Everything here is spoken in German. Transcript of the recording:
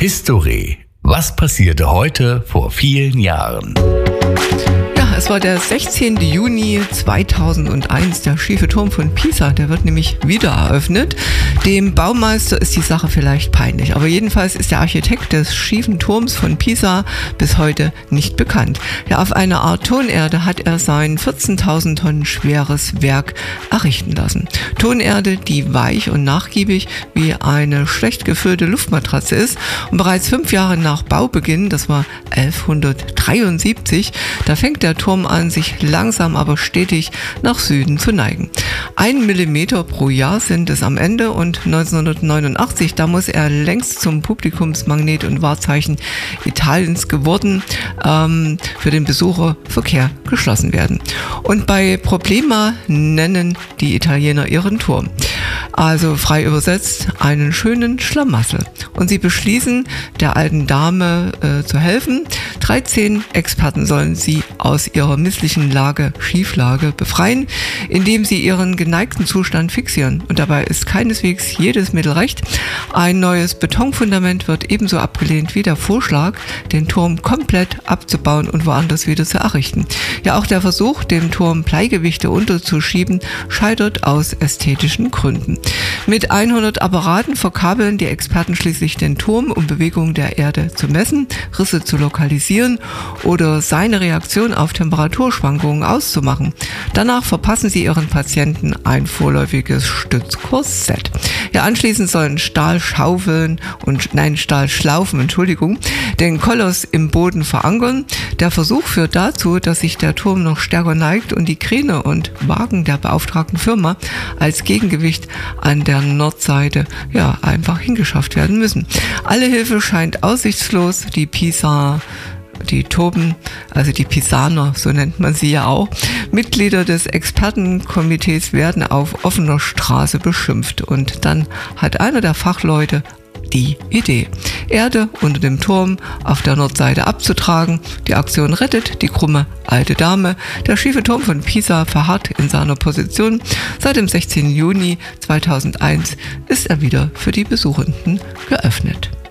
History. Was passierte heute vor vielen Jahren? Es war der 16. Juni 2001, der schiefe Turm von Pisa, der wird nämlich wieder eröffnet. Dem Baumeister ist die Sache vielleicht peinlich, aber jedenfalls ist der Architekt des schiefen Turms von Pisa bis heute nicht bekannt. Ja, auf einer Art Tonerde hat er sein 14.000 Tonnen schweres Werk errichten lassen. Tonerde, die weich und nachgiebig wie eine schlecht gefüllte Luftmatratze ist und bereits 5 Jahre nach Baubeginn, das war 1173, da fängt der Turm an, sich langsam aber stetig nach Süden zu neigen. 1 Millimeter pro Jahr sind es am Ende und 1989, da muss er längst zum Publikumsmagnet und Wahrzeichen Italiens geworden, für den Besucherverkehr geschlossen werden. Und bei Problema nennen die Italiener ihren Turm. Also frei übersetzt, einen schönen Schlamassel. Und sie beschließen, der alten Dame zu helfen. 13 Experten sollen sie aus ihrer misslichen Schieflage befreien, indem sie ihren geneigten Zustand fixieren. Und dabei ist keineswegs jedes Mittel recht. Ein neues Betonfundament wird ebenso abgelehnt wie der Vorschlag, den Turm komplett abzubauen und woanders wieder zu errichten. Ja, auch der Versuch, dem Turm Bleigewichte unterzuschieben, scheitert aus ästhetischen Gründen. Mit 100 Apparaten verkabeln die Experten schließlich den Turm, um Bewegung der Erde zu messen, Risse zu lokalisieren oder seine Reaktion auf Temperaturschwankungen auszumachen. Danach verpassen sie ihren Patienten ein vorläufiges Stützkorsett. Ja, anschließend sollen Stahlschlaufen, den Koloss im Boden verankern. Der Versuch führt dazu, dass sich der Turm noch stärker neigt und die Kräne und Wagen der beauftragten Firma als Gegengewicht an der Nordseite einfach hingeschafft werden müssen. Alle Hilfe scheint aussichtslos. Die Pisaner, so nennt man sie ja auch, Mitglieder des Expertenkomitees werden auf offener Straße beschimpft. Und dann hat einer der Fachleute die Idee, Erde unter dem Turm auf der Nordseite abzutragen. Die Aktion rettet die krumme alte Dame. Der schiefe Turm von Pisa verharrt in seiner Position. Seit dem 16. Juni 2001 ist er wieder für die Besuchenden geöffnet.